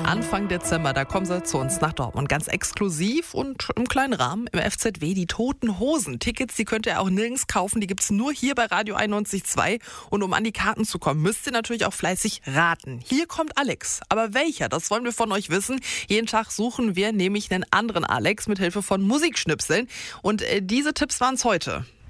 Anfang Dezember, da kommen sie zu uns nach Dortmund. Ganz exklusiv und im kleinen Rahmen im FZW. Die Toten Hosen. Tickets, die könnt ihr auch nirgends kaufen. Die gibt's nur hier bei Radio 91.2. Und um an die Karten zu kommen, müsst ihr natürlich auch fleißig raten. Hier kommt Alex. Aber welcher? Das wollen wir von euch wissen. Jeden Tag suchen wir nämlich einen anderen Alex mit Hilfe von Musikschnipseln. Und diese Tipps waren's heute.